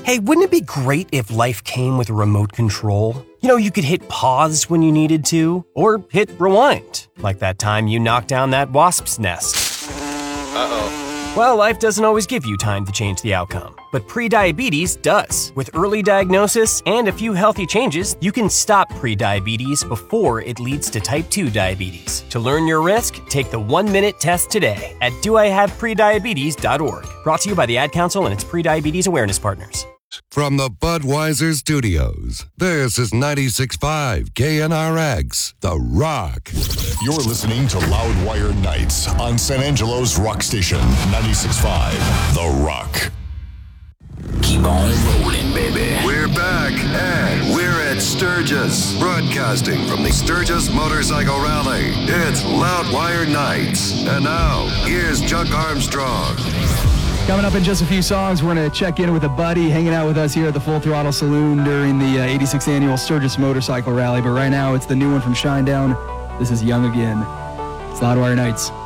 Hey, wouldn't it be great if life came with a remote control? You know, you could hit pause when you needed to, or hit rewind, like that time you knocked down that wasp's nest. Uh-oh. Well, life doesn't always give you time to change the outcome, but prediabetes does. With early diagnosis and a few healthy changes, you can stop prediabetes before it leads to type 2 diabetes. To learn your risk, take the 1-minute test today at doihaveprediabetes.org. Brought to you by the Ad Council and its prediabetes awareness partners. From the Budweiser Studios, this is 96.5 KNRX, The Rock. You're listening to Loudwire Nights on San Angelo's rock station, 96.5 The Rock. Keep on rolling, baby. We're back, and we're at Sturgis, broadcasting from the Sturgis Motorcycle Rally. It's Loudwire Nights. And now, here's Chuck Armstrong. Coming up in just a few songs, we're going to check in with a buddy hanging out with us here at the Full Throttle Saloon during the 86th Annual Sturgis Motorcycle Rally. But right now, it's the new one from Shinedown. This is Young Again. It's Loudwire Nights.